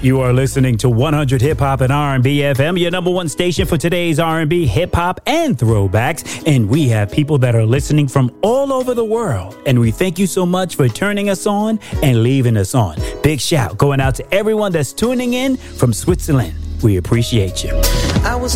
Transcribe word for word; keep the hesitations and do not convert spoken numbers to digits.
You are listening to one hundred Hip Hop and R and B F M, your number one station for today's R and B, hip hop, and throwbacks. And we have people that are listening from all over the world. And we thank you so much for turning us on and leaving us on. Big shout going out to everyone that's tuning in from Switzerland. We appreciate you. I was